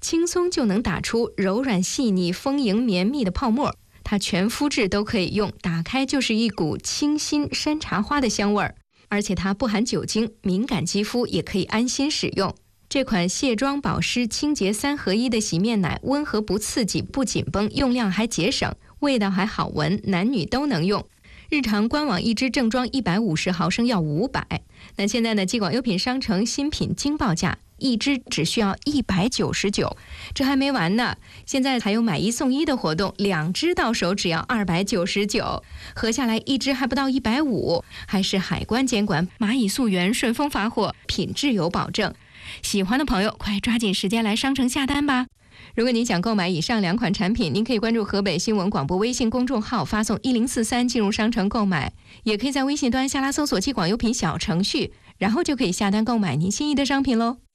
轻松就能打出柔软细腻、丰盈绵密的泡沫。它全肤质都可以用，打开就是一股清新山茶花的香味儿。而且它不含酒精，敏感肌肤也可以安心使用。这款卸妆保湿清洁3合1的洗面奶，温和不刺激不紧绷，用量还节省，味道还好闻，男女都能用。日常官网一支正装150毫升要500，那现在呢，继广优品商城新品惊报价，一支只需要199，这还没完呢，现在还有买1送1的活动，2支到手只要299，合下来一支还不到150，还是海关监管，蚂蚁溯源，顺丰发货，品质有保证。喜欢的朋友快抓紧时间来商城下单吧。如果您想购买以上2款产品，您可以关注河北新闻广播微信公众号，发送1043进入商城购买，也可以在微信端下拉搜索继广优品小程序，然后就可以下单购买您心仪的商品喽。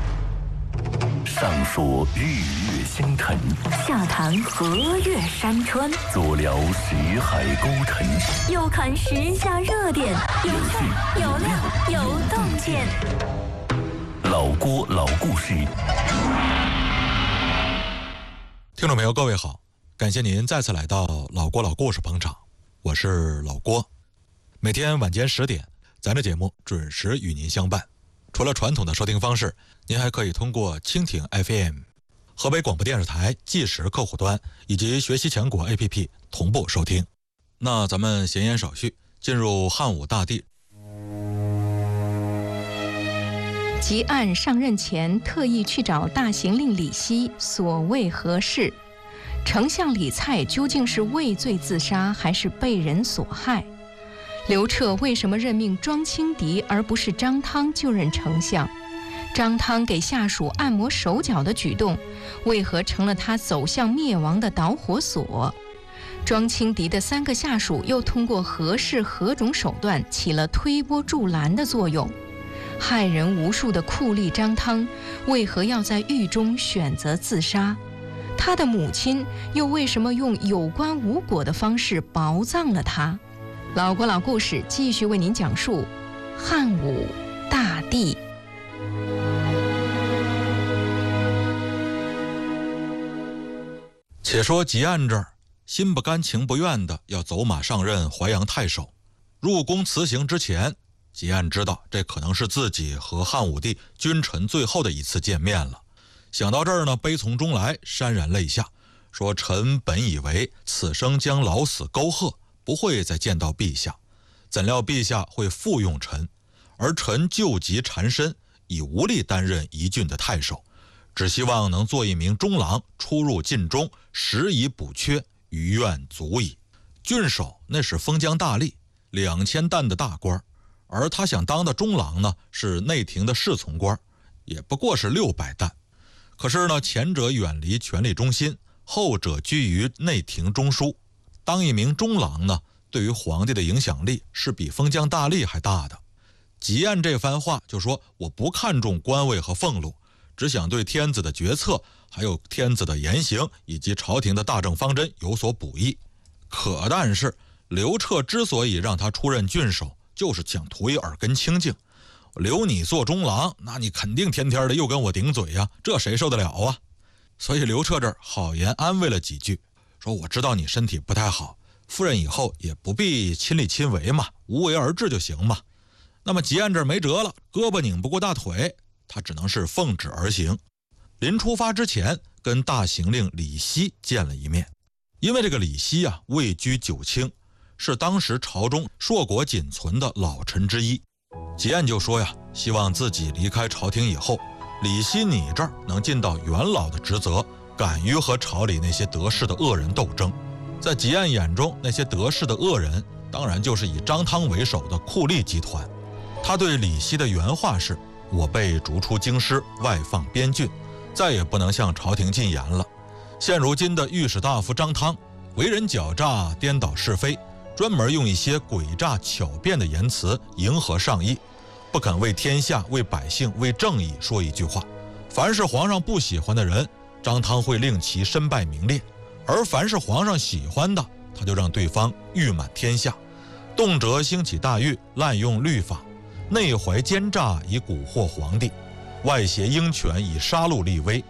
上说日月星辰， 下谈河岳山川， 左聊识海沟沉， 右看时下热点，有趣有料有洞见。 老郭老故事。 听众朋友各位好，感谢您再次来到老郭老故事捧场，我是老郭。每天晚间10点，咱这节目准时与您相伴。除了传统的收听方式，您还可以通过蜻蜓 FM、 河北广播电视台即时客户端以及学习强国 APP 同步收听。那咱们闲言少叙，进入汉武大帝。 吉安上任前特意去找大行令李希，所谓何事？丞相李蔡究竟是畏罪自杀，还是被人所害？刘彻为什么任命庄清敌而不是张汤就任丞相？张汤给下属按摩手脚的举动，为何成了他走向灭亡的导火索？庄清敌的3个下属又通过何氏何种手段起了推波助澜的作用？害人无数的酷吏张汤为何要在狱中选择自杀？他的母亲又为什么用有关无果的方式薄葬了他？老郭老故事继续为您讲述汉武大帝。 且说吉安这儿心不甘情不愿的要走马上任淮阳太守，入宫辞行之前，吉安知道这可能是自己和汉武帝君臣最后的一次见面了。想到这儿呢，悲从中来，潸然泪下，说臣本以为此生将老死沟壑，不会再见到陛下，怎料陛下会复用臣，而臣旧疾缠身，已无力担任一郡的太守，只希望能做一名中郎，出入禁中，时以补缺，余愿足矣。郡守那是封疆大吏，2000担的大官，而他想当的中郎呢，是内廷的侍从官，也不过是600担。可是呢，前者远离权力中心，后者居于内廷中枢。当一名中郎呢，对于皇帝的影响力是比封疆大吏还大的。吉安这番话就说，我不看重官位和俸禄，只想对天子的决策，还有天子的言行，以及朝廷的大政方针有所补益。可但是刘彻之所以让他出任郡守，就是想图一耳根清净。留你做中郎，那你肯定天天的又跟我顶嘴呀，这谁受得了啊？所以刘彻这儿好言安慰了几句，说我知道你身体不太好，夫人以后也不必亲力亲为嘛，无为而治就行嘛。那么吉安这儿没辙了，胳膊拧不过大腿，他只能是奉旨而行。临出发之前，跟大行令李希见了一面。因为这个李希啊，位居9卿，是当时朝中硕果仅存的老臣之一。吉安就说呀，希望自己离开朝廷以后，李希你这儿能尽到元老的职责，敢于和朝里那些得势的恶人斗争。在吉安眼中，那些得势的恶人当然就是以张汤为首的酷吏集团。他对李希的原话是，我被逐出京师，外放边郡，再也不能向朝廷进言了。现如今的御史大夫张汤为人狡诈，颠倒是非，专门用一些诡诈巧辩的言辞迎合上意，不肯为天下、为百姓、为正义说一句话。凡是皇上不喜欢的人，张汤会令其身败名裂，而凡是皇上喜欢的，他就让对方誉满天下。动辄兴起大狱，滥用律法，内怀奸诈以蛊惑皇帝，外挟鹰权以杀戮立威。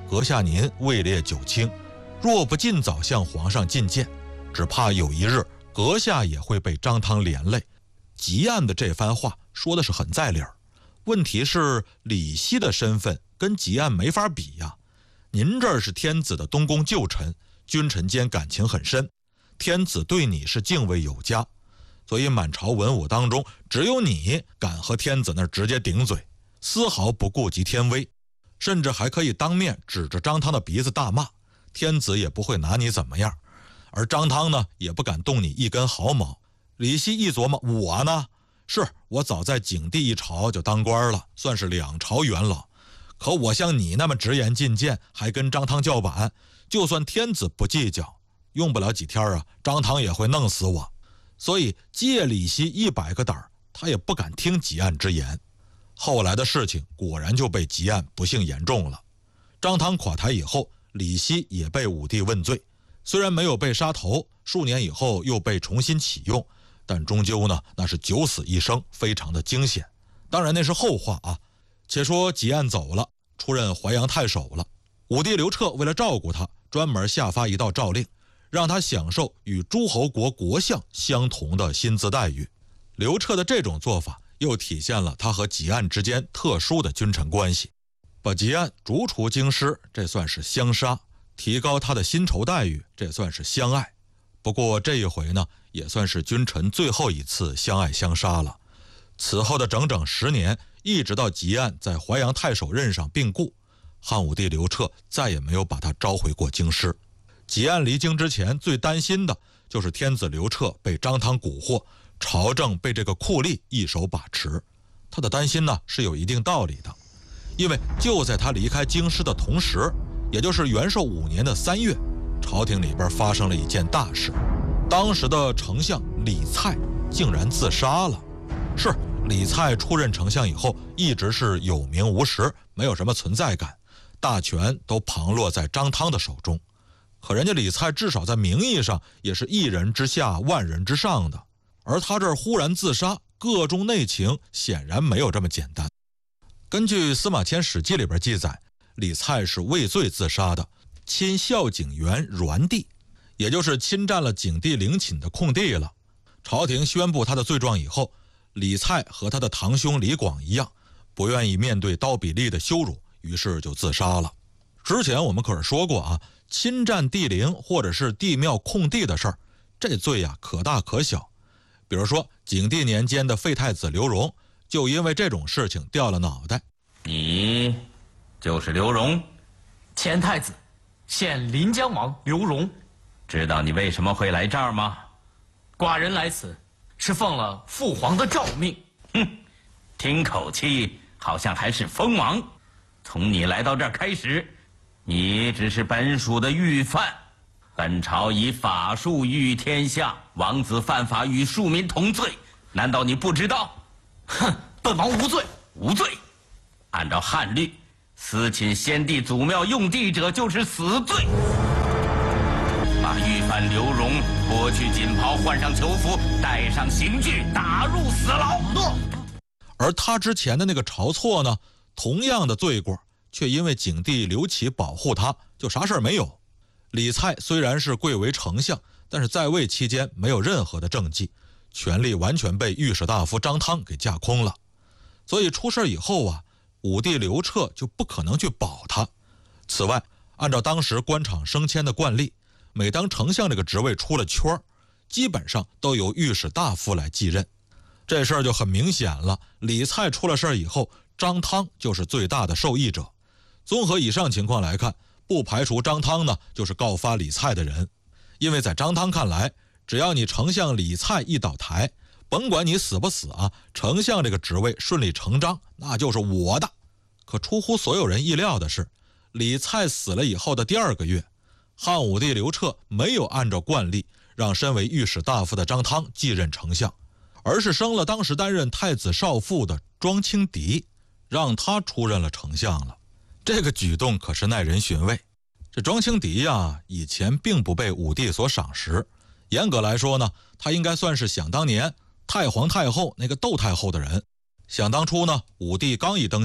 阁下您位列九卿，若不尽早向皇上进谏，只怕有一日阁下也会被张汤连累。汲黯的这番话说的是很在理儿，问题是李希的身份跟汲黯没法比呀。您这是天子的东宫旧臣，君臣间感情很深，天子对你是敬畏有加，所以满朝文武当中只有你敢和天子那儿直接顶嘴，丝毫不顾及天威，甚至还可以当面指着张汤的鼻子大骂，天子也不会拿你怎么样。而张汤呢，也不敢动你一根毫毛。李希一琢磨，我呢，我早在景帝一朝就当官了，算是2朝元老，可我像你那么直言进谏，还跟张汤叫板，就算天子不计较，用不了几天啊，张汤也会弄死我。所以借李希100个胆，他也不敢听汲黯之言。后来的事情果然就被汲黯不幸言中了。张汤垮台以后，李希也被武帝问罪，虽然没有被杀头，数年以后又被重新启用，但终究呢，那是九死一生，非常的惊险。当然那是后话啊。且说汲黯走了，出任淮阳太守了。武帝刘彻为了照顾他，专门下发一道诏令，让他享受与诸侯国国相相同的薪资待遇。刘彻的这种做法又体现了他和汲黯之间特殊的君臣关系，把汲黯逐出京师，这算是相杀；提高他的薪酬待遇，这算是相爱。不过这一回呢，也算是君臣最后一次相爱相杀了。此后的整整10年，一直到汲黯在淮阳太守任上病故，汉武帝刘彻再也没有把他召回过京师。汲黯离京之前，最担心的就是天子刘彻被张汤蛊惑，朝政被这个酷吏一手把持。他的担心呢，是有一定道理的，因为就在他离开京师的同时，也就是元寿5年的3月，朝廷里边发生了一件大事，当时的丞相李蔡竟然自杀了。李蔡出任丞相以后，一直是有名无实，没有什么存在感，大权都旁落在张汤的手中。可人家李蔡至少在名义上也是1人之下万人之上的，而他这儿忽然自杀，各中内情显然没有这么简单。根据司马迁《史记》里边记载，李蔡是畏罪自杀的，侵孝景园栾地，也就是侵占了景帝陵寝的空地了。朝廷宣布他的罪状以后，李蔡和他的堂兄李广一样，不愿意面对刀比吏的羞辱，于是就自杀了。之前我们可是说过啊，侵占帝陵或者是帝庙空地的事儿，这罪啊可大可小。比如说景帝年间的废太子刘荣，就因为这种事情掉了脑袋。 你就是刘荣？ 前太子，现临江王刘荣。 知道你为什么会来这儿吗？ 寡人来此是奉了父皇的诏命。 听口气好像还是封王。从你来到这儿开始，你只是本属的御犯。本朝以法术御天下，王子犯法与庶民同罪，难道你不知道？ 本王无罪。 无罪。按照汉律，私侵先帝祖庙用地者就是死罪。把御犯刘荣剥去锦袍，换上囚服，带上刑具，打入死牢。 而他之前的那个晁错呢，同样的罪过，却因为景帝刘启保护他，就啥事儿没有。李蔡虽然是贵为丞相，但是在位期间没有任何的政绩，权力完全被御史大夫张汤给架空了。所以出事以后啊，武帝刘彻就不可能去保他。此外，按照当时官场升迁的惯例，每当丞相这个职位出了圈，基本上都由御史大夫来继任。这事儿就很明显了，李蔡出了事儿以后，张汤就是最大的受益者。综合以上情况来看，不排除张汤呢就是告发李蔡的人。因为在张汤看来，只要你丞相李蔡一倒台，甭管你死不死啊，丞相这个职位顺理成章，那就是我的。可出乎所有人意料的是，李蔡死了以后的第2个月，汉武帝刘彻没有按照惯例让身为御史大夫的张汤继任丞相，而是升了当时担任太子少傅的庄清迪，让他出任了丞相了。这个举动可是耐人寻味。这庄清迪呀，以前并不被武帝所赏识，严格来说呢，他应该算是想当年太皇太后那个窦太后的人。想当初呢，武帝刚一登基，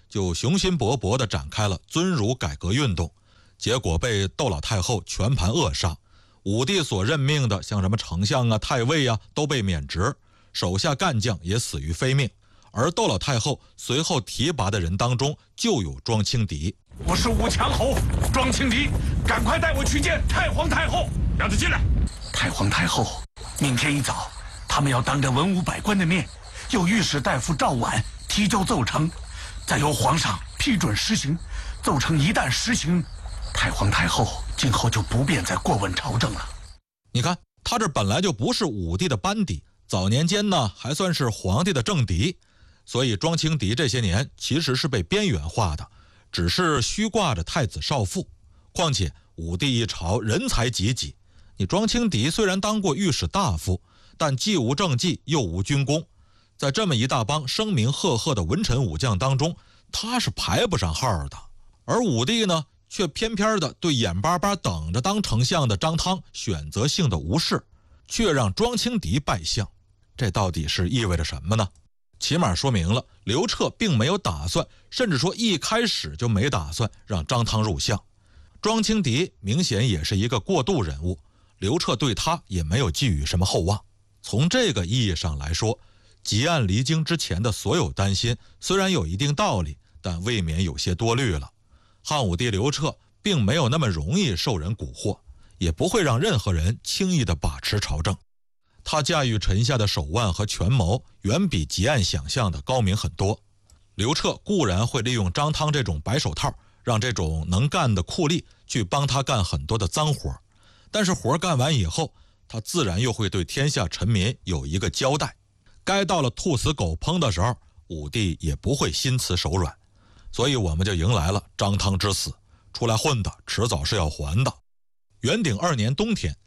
就雄心勃勃地展开了尊儒改革运动，结果被窦老太后全盘扼杀。武帝所任命的像什么丞相啊、太尉啊都被免职，手下干将也死于非命。而窦老太后随后提拔的人当中就有庄清迪。 我是武强侯庄清迪，赶快带我去见太皇太后。让他进来。太皇太后，明天一早，他们要当着文武百官的面，由御史大夫赵绾提交奏呈，再由皇上批准施行。奏呈一旦实行，太皇太后今后就不便再过问朝政了。 你看，他这本来就不是武帝的班底，早年间呢还算是皇帝的政敌，所以庄清迪这些年其实是被边缘化的，只是虚挂着太子少傅。况且武帝一朝人才济济，你庄清迪虽然当过御史大夫，但既无政绩又无军功，在这么一大帮声名赫赫的文臣武将当中，他是排不上号的。而武帝呢，却偏偏的对眼巴巴等着当丞相的张汤选择性的无视，却让庄清迪拜相。这到底是意味着什么呢？起码说明了刘彻并没有打算，甚至说一开始就没打算让张汤入相。庄清迪明显也是一个过渡人物，刘彻对他也没有寄予什么厚望。从这个意义上来说，汲黯离京之前的所有担心虽然有一定道理，但未免有些多虑了。汉武帝刘彻并没有那么容易受人蛊惑，也不会让任何人轻易地把持朝政。他驾驭臣下的手腕和权谋远比汲黯想象的高明很多。刘彻固然会利用张汤这种白手套，让这种能干的酷吏去帮他干很多的脏活，但是活干完以后，他自然又会对天下臣民有一个交代。该到了兔死狗烹的时候，武帝也不会心慈手软。所以我们就迎来了张汤之死，出来混的迟早是要还的。元鼎2年冬天，